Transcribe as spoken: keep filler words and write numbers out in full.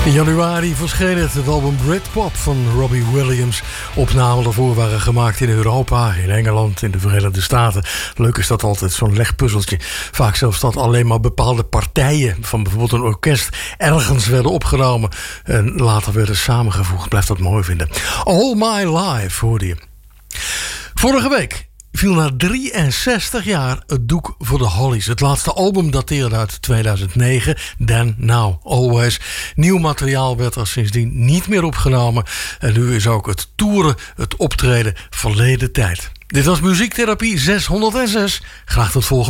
In januari verscheen het, het album Britpop van Robbie Williams. Opnamen daarvoor waren gemaakt in Europa, in Engeland, in de Verenigde Staten. Leuk is dat altijd, zo'n legpuzzeltje. Vaak zelfs dat alleen maar bepaalde partijen van bijvoorbeeld een orkest ergens werden opgenomen en later werden samengevoegd. Blijft dat mooi vinden. All My Life hoorde je. Vorige week viel na drieënzestig jaar het doek voor de Hollies. Het laatste album dateerde uit tweeduizend negen. Then, Now, Always. Nieuw materiaal werd er sindsdien niet meer opgenomen. En nu is ook het toeren, het optreden verleden tijd. Dit was Muziektherapie zeshonderdzes. Graag tot volgende